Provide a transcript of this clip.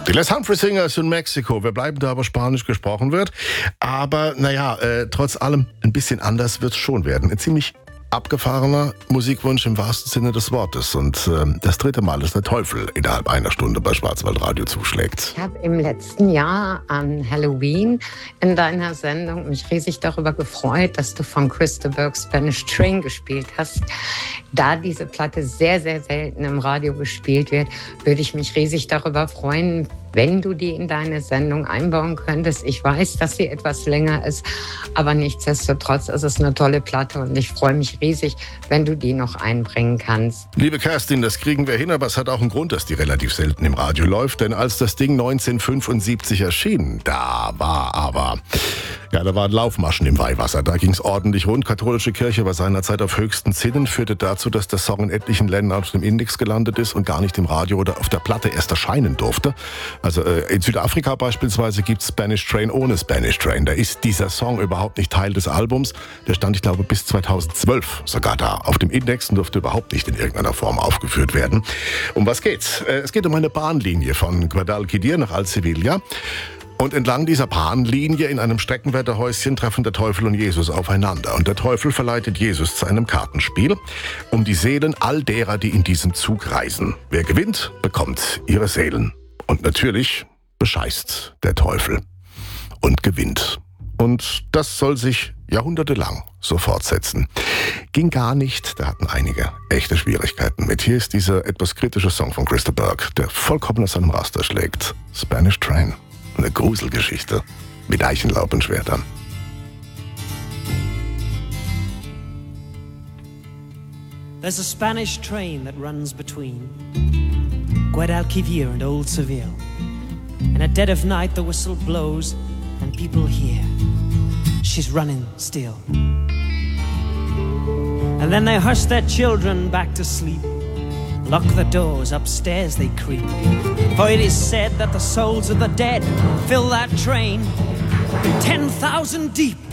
Die Les Humphrey Singers in Mexiko. Wir bleiben da, aber Spanisch gesprochen wird. Aber trotz allem ein bisschen anders wird es schon werden. Ein ziemlich abgefahrener Musikwunsch im wahrsten Sinne des Wortes. Und das dritte Mal, dass der Teufel innerhalb einer Stunde bei Schwarzwaldradio zuschlägt. Ich habe im letzten Jahr an Halloween in deiner Sendung mich riesig darüber gefreut, dass du von Crystal Burke Spanish Train gespielt hast. Da diese Platte sehr, sehr selten im Radio gespielt wird, würde ich mich riesig darüber freuen, wenn du die in deine Sendung einbauen könntest. Ich weiß, dass sie etwas länger ist, aber nichtsdestotrotz ist es eine tolle Platte und ich freue mich riesig, wenn du die noch einbringen kannst. Liebe Kerstin, das kriegen wir hin, aber es hat auch einen Grund, dass die relativ selten im Radio läuft, denn als das Ding 1975 erschien, da war ein Laufmaschen im Weihwasser. Da ging es ordentlich rund. Katholische Kirche war seinerzeit auf höchsten Zinnen, führte dazu, dass der Song in etlichen Ländern auf dem Index gelandet ist und gar nicht im Radio oder auf der Platte erst erscheinen durfte. Also in Südafrika beispielsweise gibt es Spanish Train ohne Spanish Train. Da ist dieser Song überhaupt nicht Teil des Albums. Der stand, ich glaube, bis 2012 sogar da auf dem Index und durfte überhaupt nicht in irgendeiner Form aufgeführt werden. Um was geht's? Es geht um eine Bahnlinie von Guadalquivir nach Alcevilla. Und entlang dieser Bahnlinie in einem Streckenwärterhäuschen treffen der Teufel und Jesus aufeinander. Und der Teufel verleitet Jesus zu einem Kartenspiel um die Seelen all derer, die in diesem Zug reisen. Wer gewinnt, bekommt ihre Seelen. Und natürlich bescheißt der Teufel und gewinnt. Und das soll sich jahrhundertelang so fortsetzen. Ging gar nicht, da hatten einige echte Schwierigkeiten mit. Hier ist dieser etwas kritische Song von Crystal Burke, der vollkommen aus seinem Raster schlägt. Spanish Train. Eine Gruselgeschichte mit Eichenlaub und Schwertern. There's a Spanish train that runs between Guadalquivir and Old Seville. And at dead of night the whistle blows and people hear she's running still. And then they hush their children back to sleep. Lock the doors, upstairs they creep. For it is said that the souls of the dead fill that train 10,000 deep.